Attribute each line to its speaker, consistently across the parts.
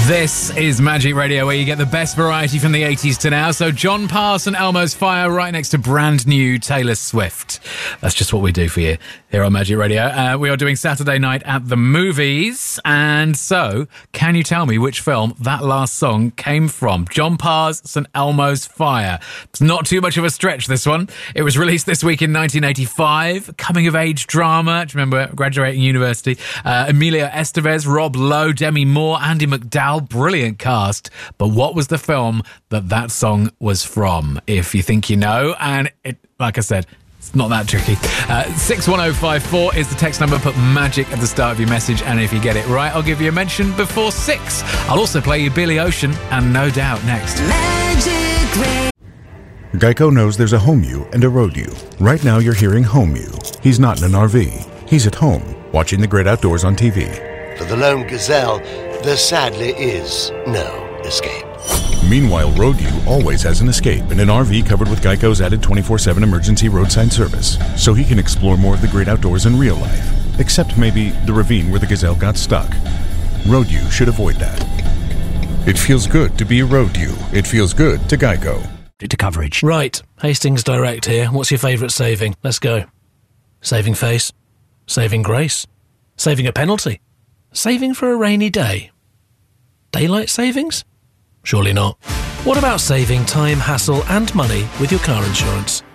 Speaker 1: This is Magic Radio, where you get the best variety from the 80s to now. So John Pass and Elmo's Fire right next to brand new Taylor Swift. That's just what we do for you here on Magic Radio. We are doing Saturday Night at the Movies. And so, can you tell me which film that last song came from? John Pass and Elmo's Fire. It's not too much of a stretch, this one. It was released this week in 1985. Coming-of-age drama. Do you remember graduating university? Emilio Estevez, Rob Lowe, Demi Moore, Andy McDowell. Brilliant cast. But what was the film that song was from? If you think you know, and it, like I said, it's not that tricky. 61054 is the text number. Put Magic at the start of your message, and if you get it right, I'll give you a mention before 6. I'll also play you Billy Ocean and No Doubt next.
Speaker 2: Geico knows there's a home you and a road you. Right now you're hearing home you. He's not in an RV. He's at home, watching the great outdoors on TV.
Speaker 3: For the lone gazelle, there sadly is no escape.
Speaker 2: Meanwhile, Road U always has an escape in an RV covered with Geico's added 24/7 emergency roadside service, so he can explore more of the great outdoors in real life, except maybe the ravine where the gazelle got stuck. Road U should avoid that. It feels good to be a Road U. It feels good to Geico.
Speaker 4: To coverage. Right, Hastings Direct here. What's your favourite saving? Let's go. Saving face. Saving grace. Saving a penalty. Saving for a rainy day. Daylight savings? Surely not. What about saving time, hassle and money with your car insurance?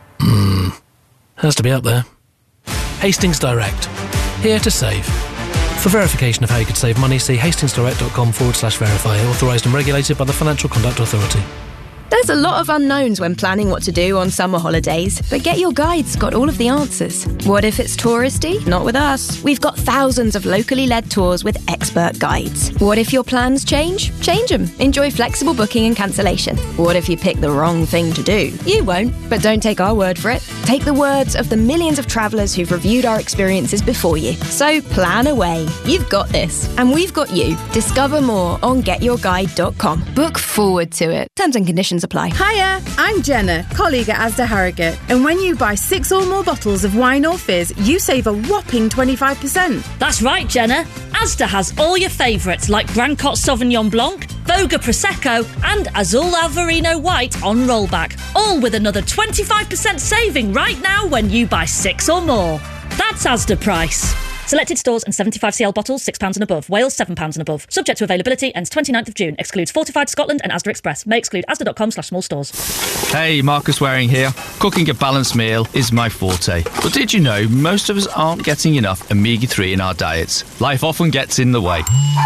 Speaker 4: Has to be up there. Hastings Direct. Here to save. For verification of how you could save money, see hastingsdirect.com/verify. Authorised and regulated by the Financial Conduct Authority.
Speaker 5: There's a lot of unknowns when planning what to do on summer holidays, but Get Your Guide's got all of the answers. What if it's touristy? Not with us. We've got thousands of locally led tours with expert guides. What if your plans change? Change them. Enjoy flexible booking and cancellation. What if you pick the wrong thing to do? You won't, but don't take our word for it. Take the words of the millions of travellers who've reviewed our experiences before you. So plan away. You've got this, and we've got you. Discover more on getyourguide.com. Book forward to it. Terms and conditions apply.
Speaker 6: Hiya, I'm Jenna, colleague at Asda Harrogate, and when you buy 6 or more bottles of wine or fizz, you save a whopping 25%.
Speaker 7: That's right, Jenna. Asda has all your favourites like Brancott Sauvignon Blanc, Voga Prosecco and Azul Alvarino White on rollback, all with another 25% saving right now when you buy 6 or more. That's Asda price. Selected stores and 75cl bottles, £6 and above. Wales, £7 and above. Subject to availability, ends 29th of June. Excludes Fortified Scotland and Asda Express. May exclude asda.com/small stores.
Speaker 8: Hey, Marcus Waring here. Cooking a balanced meal is my forte. But did you know most of us aren't getting enough omega-3 in our diets? Life often gets in the way.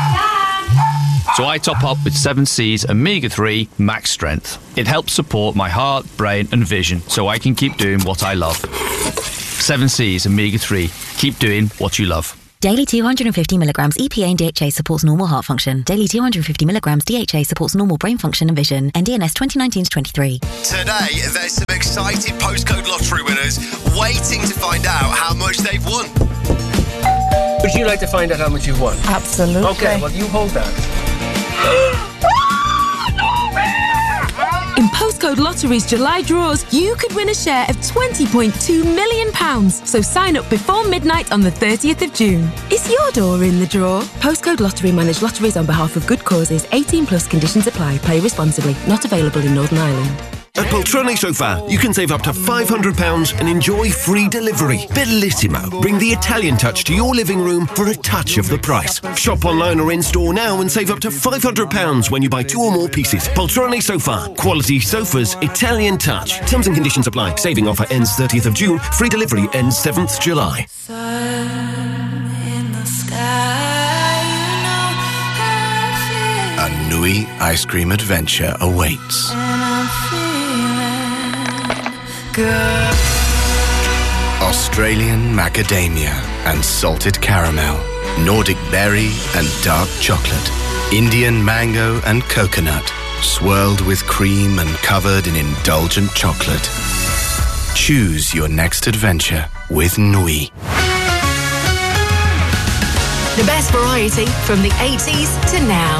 Speaker 8: So I top up with 7C's Omega-3 Max Strength. It helps support my heart, brain and vision so I can keep doing what I love. 7C's Omega-3. Keep doing what you love.
Speaker 9: Daily 250mg EPA and DHA supports normal heart function. Daily 250mg DHA supports normal brain function and vision. NDNS 2019-23.
Speaker 10: Today, there's some exciting postcode lottery winners waiting to find out how much they've won.
Speaker 11: Would you like to find out how much you've won?
Speaker 6: Absolutely.
Speaker 11: Okay, well, you hold that.
Speaker 12: In Postcode Lottery's July draws, you could win a share of £20.2 million. So sign up before midnight on the 30th of June. Is your door in the draw? Postcode Lottery manage lotteries on behalf of good causes. 18 plus conditions apply. Play responsibly. Not available in Northern Ireland.
Speaker 13: At Poltroni Sofa, you can save up to £500 and enjoy free delivery. Bellissimo. Bring the Italian touch to your living room for a touch of the price. Shop online or in-store now and save up to £500 when you buy 2 or more pieces. Poltroni Sofa. Quality sofas, Italian touch. Terms and conditions apply. Saving offer ends 30th of June. Free delivery ends 7th July.
Speaker 14: A Nui ice cream adventure awaits. Australian macadamia and salted caramel, Nordic berry and dark chocolate, Indian mango and coconut, swirled with cream and covered in indulgent chocolate. Choose your next adventure with Nui.
Speaker 15: The best variety from the 80s to now.